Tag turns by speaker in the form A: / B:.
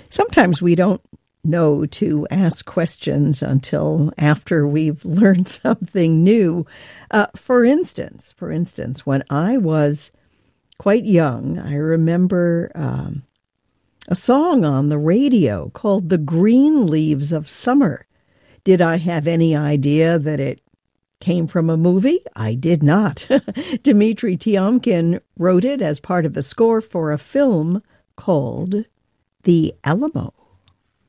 A: Sometimes we don't know to ask questions until after we've learned something new. For instance, when I was quite young, I remember a song on the radio called The Green Leaves of Summer. Did I have any idea that it came from a movie? I did not. Dmitri Tiomkin wrote it as part of the score for a film called The Alamo.